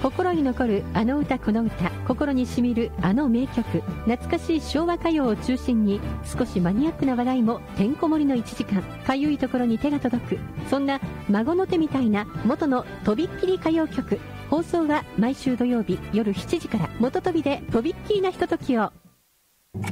心に残るあの歌この歌、心にしみるあの名曲、懐かしい昭和歌謡を中心に少しマニアックな話題もてんこ盛りの1時間。かゆいところに手が届く、そんな孫の手みたいな元のとびっきり歌謡曲。放送は毎週土曜日夜7時から。元飛びでとびっきりなひとときを。